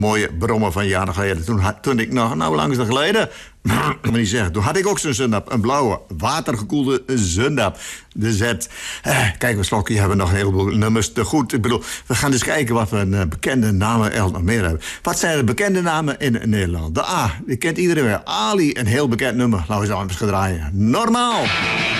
mooie brommer van jaren geleden. Toen ik nog, nou, hoe lang is dat geleden? Maar niet zeggen. Toen had ik ook zo'n zundap. Een blauwe, watergekoelde zundap. De Z. Kijk, we slokje hebben nog een heleboel nummers te goed. Ik bedoel, we gaan eens kijken wat we bekende namen nog meer hebben. Wat zijn de bekende namen in Nederland? De A, die kent iedereen weer. Ali, een heel bekend nummer. Laten we eens eens gaan draaien. Normaal.